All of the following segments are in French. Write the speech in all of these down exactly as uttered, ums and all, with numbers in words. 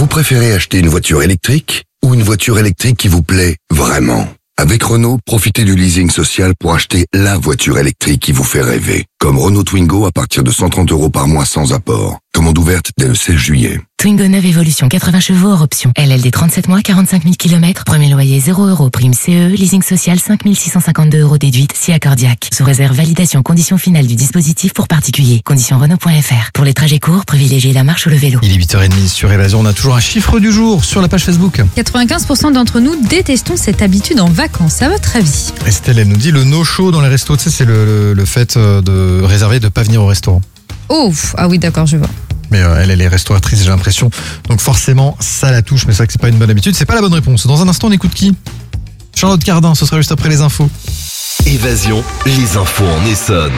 Vous préférez acheter une voiture électrique ou une voiture électrique qui vous plaît vraiment? Avec Renault, profitez du leasing social pour acheter la voiture électrique qui vous fait rêver. Comme Renault Twingo à partir de cent trente euros par mois sans apport. Commande ouverte dès le seize juillet. Twingo neuve Evolution quatre-vingts chevaux hors option. L L D trente-sept mois, quarante-cinq mille kilomètres. Premier loyer zéro euros. Prime C E. Leasing social cinq mille six cent cinquante-deux euros déduite si accordiaque. Sous réserve validation conditions finales du dispositif pour particuliers. Conditions Renault point F R. Pour les trajets courts, privilégiez la marche ou le vélo. Il est huit heures trente sur Évasion. On a toujours un chiffre du jour sur la page Facebook. quatre-vingt-quinze pour cent d'entre nous détestons cette habitude en vacances. À votre avis? Estelle, elle nous dit le no-show dans les restos. Tu sais, c'est le, le, le fait de réserver, de pas venir au restaurant. Oh, ah oui, d'accord, je vois. Mais euh, elle, elle est restauratrice, j'ai l'impression. Donc forcément, ça la touche, mais c'est vrai que c'est pas une bonne habitude. C'est pas la bonne réponse. Dans un instant, on écoute qui? Charlotte Cardin, ce sera juste après les infos. Évasion, les infos en Essonne.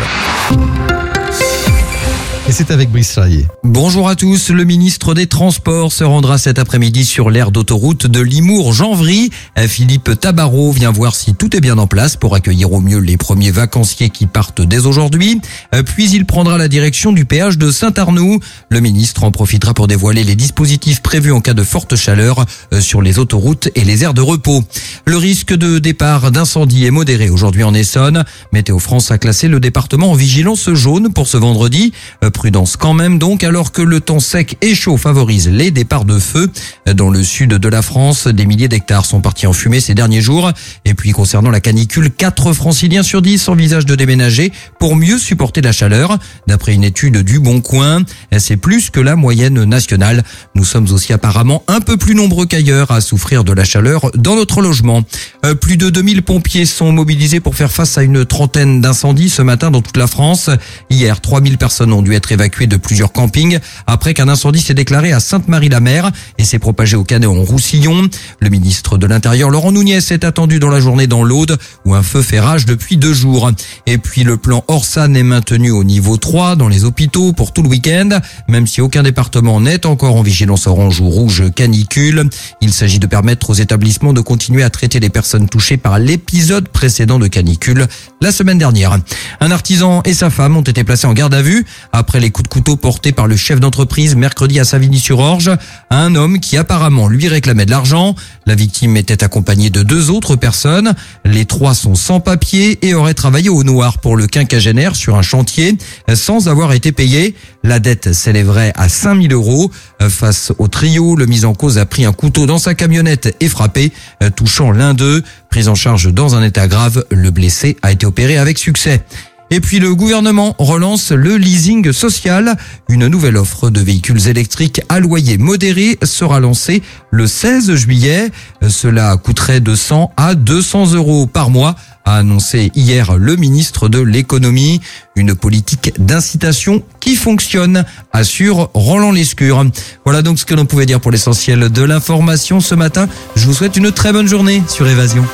Et c'est avec Brice Charrier. Bonjour à tous. Le ministre des Transports se rendra cet après-midi sur l'aire d'autoroute de Limours-Janvry. Philippe Tabarot vient voir si tout est bien en place pour accueillir au mieux les premiers vacanciers qui partent dès aujourd'hui. Puis il prendra la direction du péage de Saint-Arnoux. Le ministre en profitera pour dévoiler les dispositifs prévus en cas de forte chaleur sur les autoroutes et les aires de repos. Le risque de départ d'incendie est modéré aujourd'hui en Essonne. Météo France a classé le département en vigilance jaune pour ce vendredi. Prudence quand même donc, alors que le temps sec et chaud favorise les départs de feu. Dans le sud de la France, des milliers d'hectares sont partis en fumée ces derniers jours. Et puis concernant la canicule, quatre franciliens sur dix envisagent de déménager pour mieux supporter la chaleur. D'après une étude du Bon Coin, c'est plus que la moyenne nationale. Nous sommes aussi apparemment un peu plus nombreux qu'ailleurs à souffrir de la chaleur dans notre logement. Euh, plus de deux mille pompiers sont mobilisés pour faire face à une trentaine d'incendies ce matin dans toute la France. Hier, trois mille personnes ont dû être évacué de plusieurs campings après qu'un incendie s'est déclaré à Sainte-Marie-la-Mer et s'est propagé au Canet-en-Roussillon. Le ministre de l'Intérieur, Laurent Nunez, est attendu dans la journée dans l'Aude où un feu fait rage depuis deux jours. Et puis le plan Orsan est maintenu au niveau trois dans les hôpitaux pour tout le week-end, même si aucun département n'est encore en vigilance orange ou rouge canicule. Il s'agit de permettre aux établissements de continuer à traiter les personnes touchées par l'épisode précédent de canicule la semaine dernière. Un artisan et sa femme ont été placés en garde à vue après les coups de couteau portés par le chef d'entreprise mercredi à Savigny-sur-Orge à un homme qui apparemment lui réclamait de l'argent. La victime était accompagnée de deux autres personnes. Les trois sont sans papier et auraient travaillé au noir pour le quinquagénaire sur un chantier sans avoir été payés. La dette s'élèverait à cinq mille euros. Face au trio, le mis en cause a pris un couteau dans sa camionnette et frappé, touchant l'un d'eux. Pris en charge dans un état grave, le blessé a été opéré avec succès. Et puis le gouvernement relance le leasing social. Une nouvelle offre de véhicules électriques à loyer modéré sera lancée le seize juillet. Cela coûterait de cent à deux cents euros par mois, a annoncé hier le ministre de l'économie. Une politique d'incitation qui fonctionne, assure Roland Lescure. Voilà donc ce que l'on pouvait dire pour l'essentiel de l'information ce matin. Je vous souhaite une très bonne journée sur Évasion.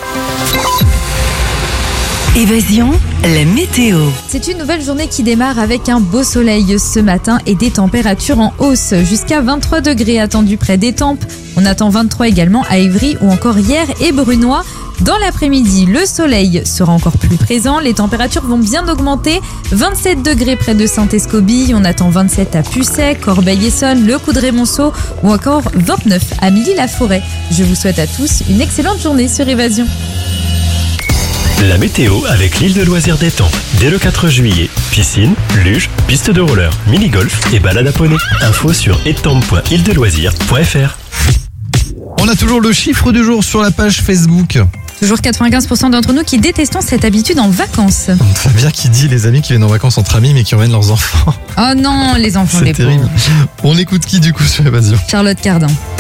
Évasion, la météo. C'est une nouvelle journée qui démarre avec un beau soleil ce matin et des températures en hausse. Jusqu'à vingt-trois degrés attendus près d'Étampes. On attend vingt-trois également à Évry ou encore Hyères et Brunois. Dans l'après-midi, le soleil sera encore plus présent. Les températures vont bien augmenter. vingt-sept degrés près de Saint-Escobille. On attend vingt-sept à Pucet, Corbeil-Essonnes, Le Coudray-Monceau ou encore vingt-neuf à Milly-la-Forêt. Je vous souhaite à tous une excellente journée sur Évasion. La météo avec l'île de loisirs d'Étampes. Dès le quatre juillet, piscine, luge, piste de roller, mini-golf et balade à poney. Info sur étampes point île de loisirs point f r. On a toujours le chiffre du jour sur la page Facebook. Toujours quatre-vingt-quinze pour cent d'entre nous qui détestons cette habitude en vacances. Fabien qui dit les amis qui viennent en vacances entre amis mais qui emmènent leurs enfants. Oh non, les enfants, C'est les terrible. pauvres. On écoute qui du coup sur Évasion? Charlotte Cardin.